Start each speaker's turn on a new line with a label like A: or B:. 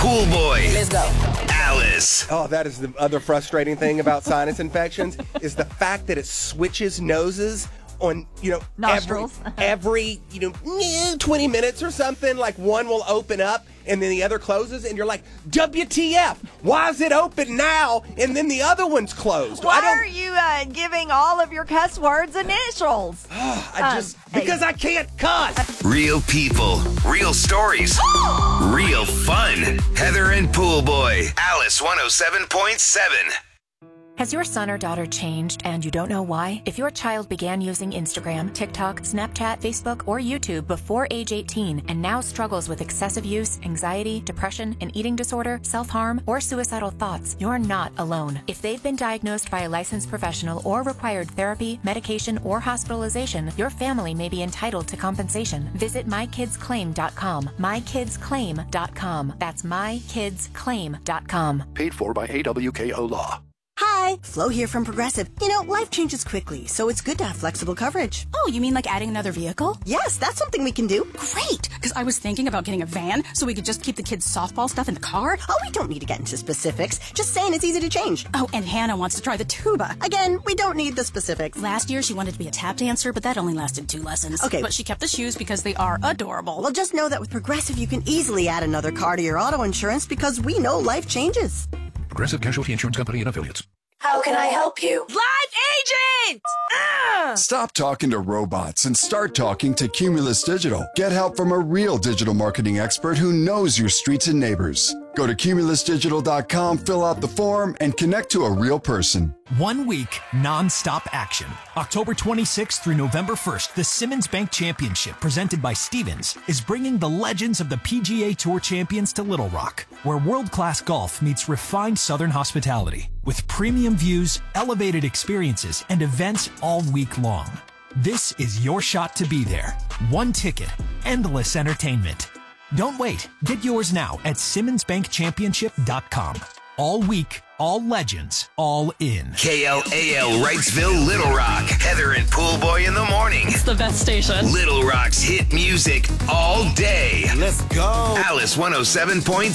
A: Pool Boy.
B: Let's go.
A: Alice.
C: Oh, that is the other frustrating thing about sinus infections is the fact that it switches noses on,
D: Nostrils.
C: every 20 minutes or something. Like one will open up and then the other closes, and you're like, WTF? Why is it open now and then the other one's closed?
D: Why are you giving all of your cuss words initials?
C: Because I can't cuss.
A: Real people, real stories, real fun. Heather and Pool Boy. Alice 107.7.
E: Has your son or daughter changed and you don't know why? If your child began using Instagram, TikTok, Snapchat, Facebook, or YouTube before age 18 and now struggles with excessive use, anxiety, depression, an eating disorder, self-harm, or suicidal thoughts, you're not alone. If they've been diagnosed by a licensed professional or required therapy, medication, or hospitalization, your family may be entitled to compensation. Visit mykidsclaim.com. mykidsclaim.com. That's mykidsclaim.com.
F: Paid for by AWKO Law.
B: Hi, Flo here from Progressive. Life changes quickly, so it's good to have flexible coverage.
G: Oh, you mean like adding another vehicle?
B: Yes, that's something we can do.
G: Great, because I was thinking about getting a van so we could just keep the kids' softball stuff in the car.
B: Oh, we don't need to get into specifics. Just saying it's easy to change.
G: Oh, and Hannah wants to try the tuba.
B: Again, we don't need the specifics.
G: Last year, she wanted to be a tap dancer, but that only lasted 2 lessons.
B: Okay.
G: But she kept the shoes because they are adorable.
B: Well, just know that with Progressive, you can easily add another car to your auto insurance because we know life changes.
F: Progressive Casualty Insurance Company and Affiliates.
B: How can I help you?
D: Live agent!
H: Stop talking to robots and start talking to Cumulus Digital. Get help from a real digital marketing expert who knows your streets and neighbors. Go to cumulusdigital.com, fill out the form, and connect to a real person.
I: 1 week, non-stop action. October 26th through November 1st, the Simmons Bank Championship, presented by Stevens, is bringing the legends of the PGA Tour champions to Little Rock, where world-class golf meets refined Southern hospitality, with premium views, elevated experiences, and events all week long. This is your shot to be there. 1 ticket, endless entertainment. Don't wait. Get yours now at SimmonsBankChampionship.com. All week, all legends, all in.
A: KLAL Wrightsville, Little Rock. Heather and Pool Boy in the morning.
G: It's the best station.
A: Little Rock's hit music all day.
C: Let's go.
A: Alice 107.7.